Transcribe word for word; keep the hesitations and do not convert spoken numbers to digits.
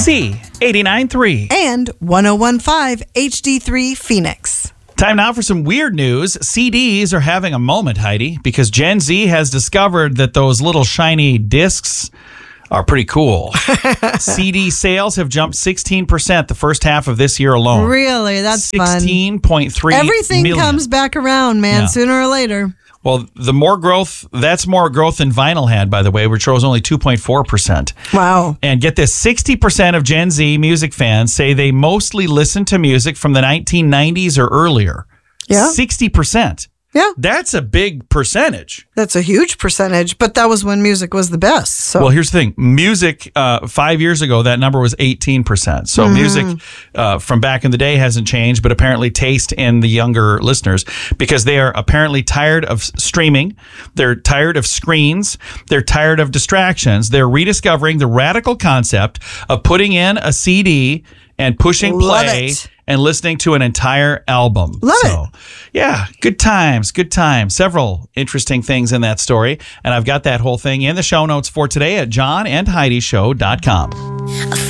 Z eighty-nine point three. And one oh one point five H D three Phoenix. Time now for some weird news. C Ds are having a moment, Heidi, because Gen Z has discovered that those little shiny discs are pretty cool. C D sales have jumped sixteen percent the first half of this year alone. Really? That's fun. sixteen point three Everything million. comes back around, man, Yeah. sooner or later. Well, the more growth, that's more growth than vinyl had, by the way, which rose only two point four percent. Wow. And get this, sixty percent of Gen Z music fans say they mostly listen to music from the nineteen nineties or earlier. Yeah. sixty percent. Yeah. That's a big percentage. That's a huge percentage, but that was when music was the best. So Well, here's the thing. Music, uh, five years ago, that number was eighteen percent. So Mm-hmm. music uh, from back in the day hasn't changed, but apparently taste in the younger listeners, because they are apparently tired of s- streaming. They're tired of screens. They're tired of distractions. They're rediscovering the radical concept of putting in a C D and pushing Love play it. and listening to an entire album. Love so, yeah, good times, good times. Several interesting things in that story. And I've got that whole thing in the show notes for today at john and heidi show dot com.